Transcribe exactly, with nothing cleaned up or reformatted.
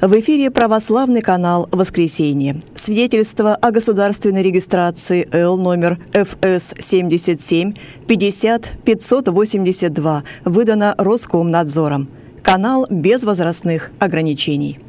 В эфире православный канал «Воскресенье». Свидетельство о государственной регистрации Л номер Ф С семьдесят семь пятьдесят пятьсот восемьдесят два выдано Роскомнадзором. Канал без возрастных ограничений.